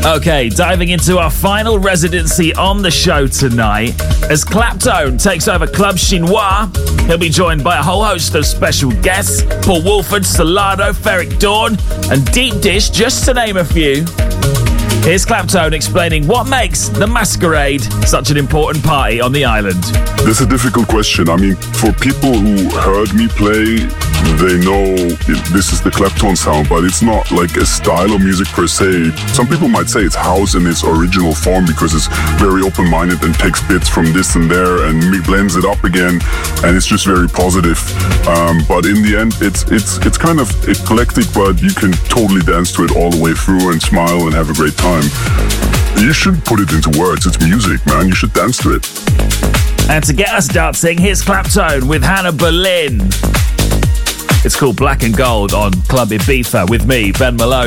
Okay, diving into our final residency on the show tonight, as Claptone takes over Club Chinois, he'll be joined by a whole host of special guests: Paul Woolford, Solardo, Ferric Dawn, and Deep Dish, just to name a few. Here's Claptone explaining what makes the Masquerade such an important party on the island. That's a difficult question. I mean, for people who heard me play, they know this is the Claptone sound, but it's not like a style of music per se. Some people might say it's house in its original form because it's very open-minded and takes bits from this and there and blends it up again, and it's just very positive. But in the end, it's kind of eclectic, but you can totally dance to it all the way through and smile and have a great time. You shouldn't put it into words. It's music, man. You should dance to it. And to get us dancing, here's Claptone with Hannah Boleyn. It's called Black and Gold on Club Ibiza with me, Ben Malone.